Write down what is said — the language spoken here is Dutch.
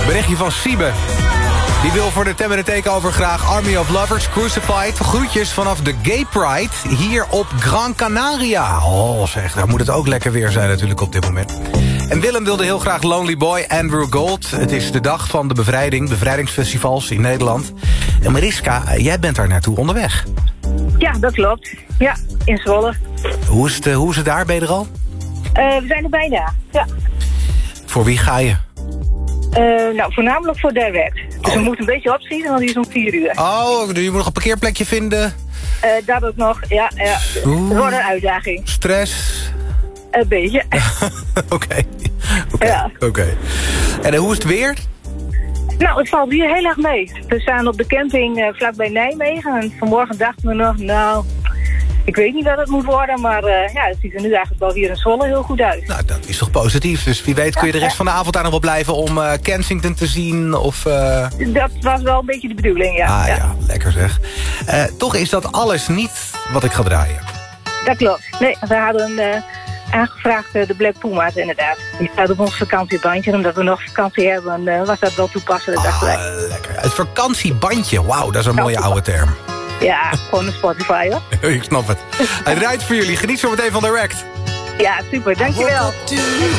Berichtje van Siebe. Die wil voor de Temmere Takeover graag Army of Lovers, Crucified. Groetjes vanaf de Gay Pride hier op Gran Canaria. Oh zeg, daar moet het ook lekker weer zijn natuurlijk op dit moment. En Willem wilde heel graag Lonely Boy, Andrew Gold. Het is de dag van de bevrijdingsfestivals in Nederland. En Mariska, jij bent daar naartoe onderweg. Ja, dat klopt. Ja, in Zwolle. Hoe is het daar, ben je er al? We zijn er bijna, ja. Voor wie ga je? Nou, voornamelijk voor Direct. Dus we moeten een beetje opschieten, want die is om 4 uur. Oh, je moet nog een parkeerplekje vinden. Dat ook nog, ja. Het wordt een uitdaging. Stress? Een beetje. Oké. Ja. En hoe is het weer? Nou, het valt hier heel erg mee. We staan op de camping vlakbij Nijmegen. En vanmorgen dachten we nog, nou, ik weet niet wat het moet worden. Maar het ziet er nu eigenlijk wel hier in Zwolle heel goed uit. Nou, dat is toch positief. Dus wie weet kun je de rest van de avond daar nog wel blijven om Kensington te zien? Of, Dat was wel een beetje de bedoeling, ja. Ja, lekker zeg. Toch is dat alles niet wat ik ga draaien. Dat klopt. Nee, we hadden aangevraagd de Black Puma's inderdaad. Die staat op ons vakantiebandje. Omdat we nog vakantie hebben, was dat wel toepasselijk. Lekker. Het vakantiebandje, wauw, dat is een mooie oude term. Ja, gewoon een Spotify hoor. Ik snap het. Hij draait voor jullie. Geniet zo meteen van Direct. Ja, super. Dankjewel.